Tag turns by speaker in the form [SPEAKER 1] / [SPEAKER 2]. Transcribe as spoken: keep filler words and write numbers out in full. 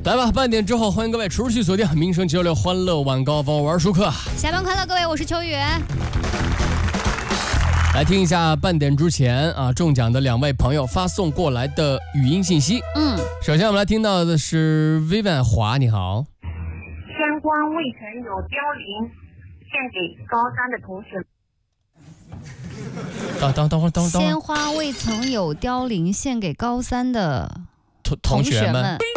[SPEAKER 1] 来吧，半点之后，欢迎各位持续锁定民生九六欢乐晚高峰玩舒克。
[SPEAKER 2] 下班快乐，各位，我是秋雨。
[SPEAKER 1] 来听一下半点之前啊中奖的两位朋友发送过来的语音信息。
[SPEAKER 2] 嗯，
[SPEAKER 1] 首先我们来听到的是 Vivian 华，你好。
[SPEAKER 3] 天光未曾有凋零，献给高三的同学。
[SPEAKER 1] 等等等会儿，等等。
[SPEAKER 2] 鲜花未曾有凋零，献给高三的
[SPEAKER 1] 同同学们。